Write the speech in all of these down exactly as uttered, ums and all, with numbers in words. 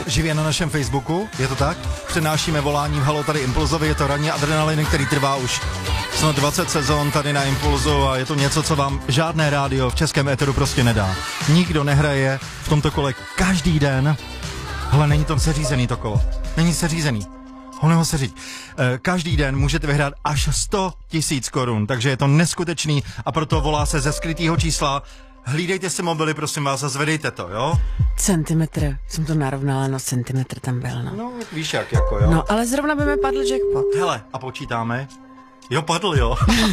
živě na našem Facebooku, je to tak? Přenášíme voláním Halo tady Impulzovi, je to ranní adrenalin, který trvá už snad dvacet sezon tady na Impulzu a je to něco, co vám žádné rádio v českém éteru prostě nedá. Nikdo nehraje v tomto kole každý den. Hele, není to seřízený to kolo. Není seřízený. Ho seřiď. Každý den můžete vyhrát až sto tisíc korun, takže je to neskutečný a proto volá se ze skrytého čísla. Hlídejte si mobily, prosím vás, a zvedejte to, jo? Centimetr, jsem to narovnala, no centimetr tam byl, no. No, víš jak, jako, jo? No, ale zrovna by mi padl jackpot. Hele, a počítáme? Jo, padl, jo.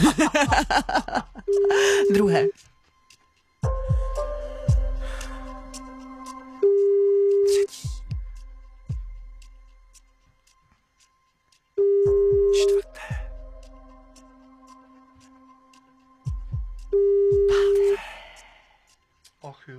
Druhé. Třetí. Čtvrté. Páté. Och jo.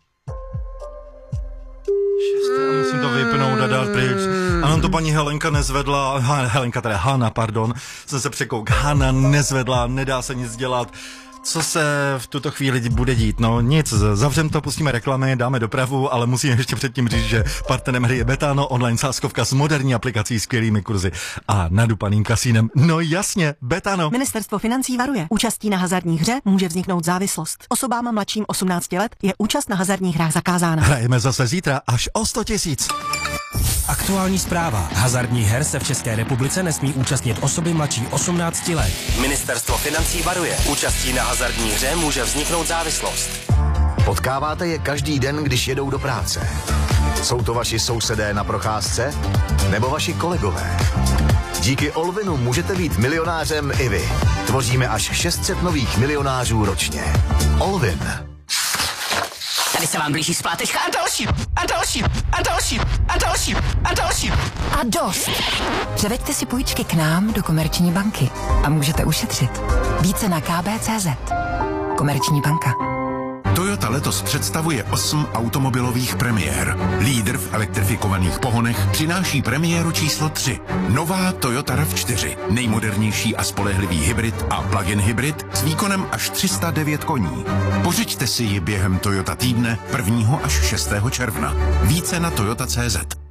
Šesté, a musím to vypnout a dát pryč. Ano, to paní Helenka nezvedla, ha, Helenka, teda Hana, pardon, jsem se překouk, Hana nezvedla, nedá se nic dělat. Co se v tuto chvíli bude dít? No nic, zavřem to, pustíme reklamy, dáme dopravu, ale musíme ještě předtím říct, že partnerem hry je Betano, online sázkovka s moderní aplikací, skvělými kurzy a nadupaným kasínem. No jasně, Betano. Ministerstvo financí varuje. Účastí na hazardní hře může vzniknout závislost. Osobám mladším osmnácti let je účast na hazardních hrách zakázána. Hrajeme zase zítra až o sto tisíc. Aktuální zpráva. Hazardních her se v České republice nesmí účastnit osoby mladší osmnácti let. Ministerstvo financí varuje. Účastí na hazardní hře může vzniknout závislost. Potkáváte je každý den, když jedou do práce. Jsou to vaši sousedé na procházce? Nebo vaši kolegové? Díky Olvinu můžete být milionářem i vy. Tvoříme až šest set nových milionářů ročně. Olvin. Tady se vám blíží splátečka a další, a další, a další, a další, a další. A dost. Převeďte si půjčky k nám do Komerční banky a můžete ušetřit. Více na k b tečka c z. Komerční banka. Toyota letos představuje osm automobilových premiér. Lídr v elektrifikovaných pohonech přináší premiéru číslo tři. Nová Toyota RAV čtyři. Nejmodernější a spolehlivý hybrid a plug-in hybrid s výkonem až tři sta devět koní. Pořiďte si ji během Toyota týdne prvního až šestého června. Více na Toyota tečka cé zet.